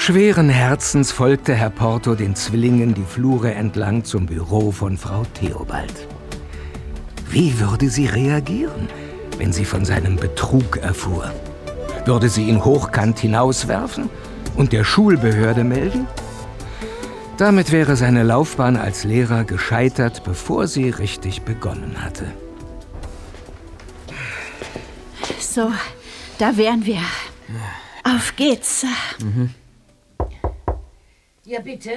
Schweren Herzens folgte Herr Porto den Zwillingen die Flure entlang zum Büro von Frau Theobald. Wie würde sie reagieren, wenn sie von seinem Betrug erfuhr? Würde sie ihn hochkant hinauswerfen und der Schulbehörde melden? Damit wäre seine Laufbahn als Lehrer gescheitert, bevor sie richtig begonnen hatte. So, da wären wir. Auf geht's. Ja, bitte?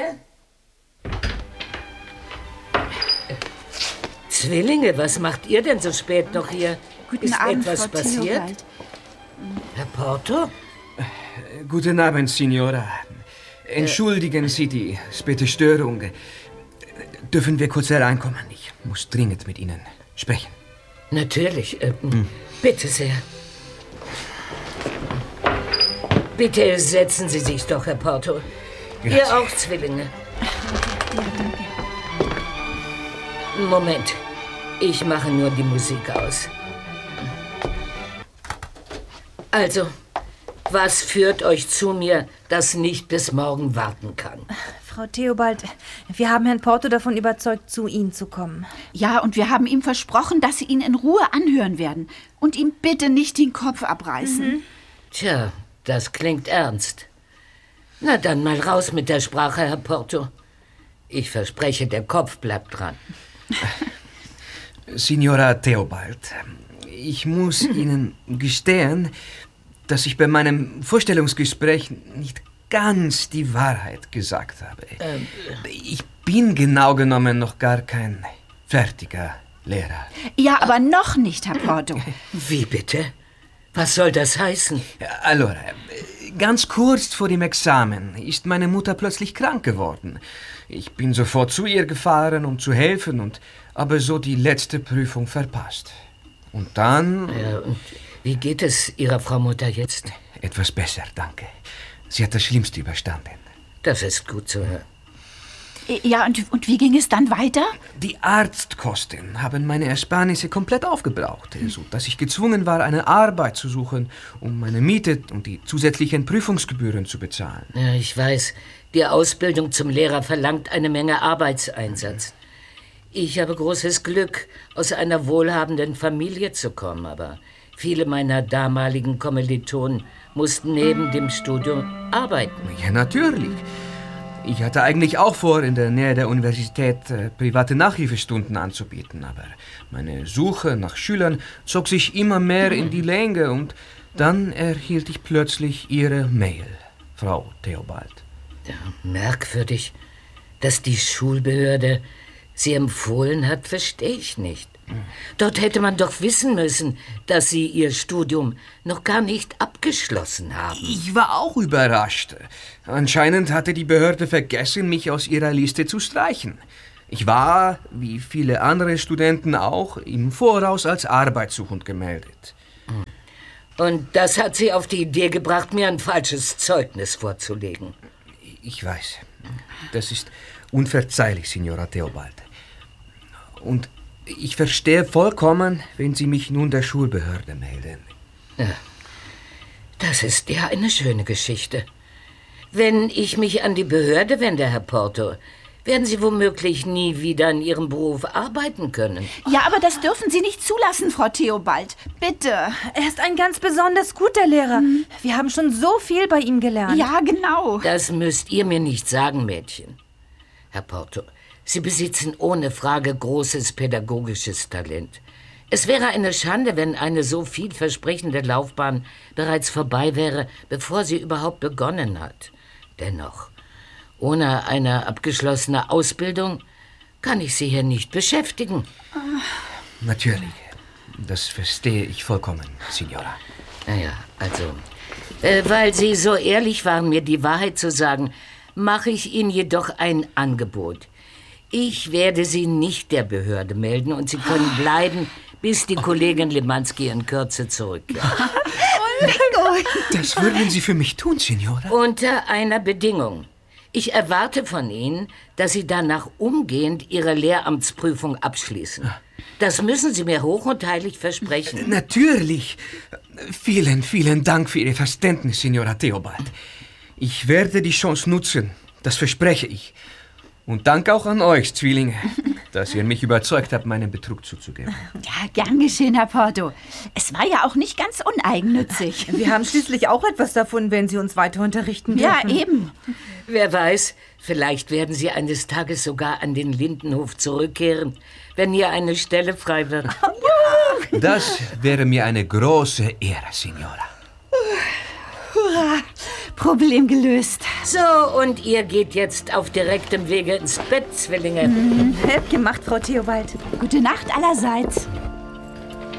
Zwillinge, was macht ihr denn so spät noch hier? Guten Abend, etwas Frau passiert? Theobald. Herr Porto? Guten Abend, Signora. Entschuldigen Sie die späte Störung. Dürfen wir kurz hereinkommen? Ich muss dringend mit Ihnen sprechen. Natürlich. Bitte sehr. Bitte setzen Sie sich doch, Herr Porto. Grazie. Ihr auch, Zwillinge. Moment. Ich mache nur die Musik aus. Also, was führt euch zu mir, das nicht bis morgen warten kann? Frau Theobald, wir haben Herrn Porto davon überzeugt, zu Ihnen zu kommen. Ja, und wir haben ihm versprochen, dass Sie ihn in Ruhe anhören werden. Und ihm bitte nicht den Kopf abreißen. Tja, das klingt ernst. Na dann mal raus mit der Sprache, Herr Porto. Ich verspreche, der Kopf bleibt dran. Signora Theobald, ich muss Ihnen gestehen, dass ich bei meinem Vorstellungsgespräch nicht ganz die Wahrheit gesagt habe. Ich bin genau genommen noch gar kein fertiger Lehrer. Ja, aber noch nicht, Herr Porto. Wie bitte? Was soll das heißen? Allora, ganz kurz vor dem Examen ist meine Mutter plötzlich krank geworden. Ich bin sofort zu ihr gefahren, um zu helfen, und aber so die letzte Prüfung verpasst. Und dann... Ja, und wie geht es Ihrer Frau Mutter jetzt? Etwas besser, danke. Sie hat das Schlimmste überstanden. Das ist gut zu hören. Ja, und wie ging es dann weiter? Die Arztkosten haben meine Ersparnisse komplett aufgebraucht, sodass ich gezwungen war, eine Arbeit zu suchen, um meine Miete und die zusätzlichen Prüfungsgebühren zu bezahlen. Ja, ich weiß, die Ausbildung zum Lehrer verlangt eine Menge Arbeitseinsatz. Ich habe großes Glück, aus einer wohlhabenden Familie zu kommen, aber viele meiner damaligen Kommilitonen mussten neben dem Studium arbeiten. Ja, natürlich. Ich hatte eigentlich auch vor, in der Nähe der Universität private Nachhilfestunden anzubieten, aber meine Suche nach Schülern zog sich immer mehr in die Länge und dann erhielt ich plötzlich Ihre Mail, Frau Theobald. Ja, merkwürdig, dass die Schulbehörde Sie empfohlen hat, verstehe ich nicht. Dort hätte man doch wissen müssen, dass Sie Ihr Studium noch gar nicht abgeschlossen haben. Ich war auch überrascht. Anscheinend hatte die Behörde vergessen, mich aus ihrer Liste zu streichen. Ich war, wie viele andere Studenten auch, im Voraus als arbeitssuchend gemeldet. Und das hat Sie auf die Idee gebracht, mir ein falsches Zeugnis vorzulegen. Ich weiß. Das ist unverzeihlich, Signora Theobald. Und ich verstehe vollkommen, wenn Sie mich nun der Schulbehörde melden. Ja, das ist ja eine schöne Geschichte. Wenn ich mich an die Behörde wende, Herr Porto, werden Sie womöglich nie wieder in Ihrem Beruf arbeiten können. Ja, aber das dürfen Sie nicht zulassen, Frau Theobald. Bitte. Er ist ein ganz besonders guter Lehrer. Wir haben schon so viel bei ihm gelernt. Ja, genau. Das müsst ihr mir nicht sagen, Mädchen. Herr Porto, Sie besitzen ohne Frage großes pädagogisches Talent. Es wäre eine Schande, wenn eine so vielversprechende Laufbahn bereits vorbei wäre, bevor sie überhaupt begonnen hat. Dennoch, ohne eine abgeschlossene Ausbildung kann ich Sie hier nicht beschäftigen. Natürlich. Das verstehe ich vollkommen, Signora. Naja, also, weil Sie so ehrlich waren, mir die Wahrheit zu sagen, mache ich Ihnen jedoch ein Angebot. Ich werde Sie nicht der Behörde melden und Sie können bleiben, bis die Kollegin Lemanski in Kürze zurückkehrt. Das würden Sie für mich tun, Signora? Unter einer Bedingung. Ich erwarte von Ihnen, dass Sie danach umgehend Ihre Lehramtsprüfung abschließen. Das müssen Sie mir hoch und heilig versprechen. Natürlich. Vielen, vielen Dank für Ihr Verständnis, Signora Theobald. Ich werde die Chance nutzen, das verspreche ich. Und danke auch an euch, Zwillinge, dass ihr mich überzeugt habt, meinen Betrug zuzugeben. Ja, gern geschehen, Herr Porto. Es war ja auch nicht ganz uneigennützig. Wir haben schließlich auch etwas davon, wenn Sie uns weiter unterrichten Ja, dürfen. eben. Wer weiß, vielleicht werden Sie eines Tages sogar an den Lindenhof zurückkehren, wenn hier eine Stelle frei wird. Das wäre mir eine große Ehre, Signora. Hurra, Problem gelöst. So, und ihr geht jetzt auf direktem Wege ins Bett, Zwillinge. Gemacht, Frau Theobald. Gute Nacht allerseits.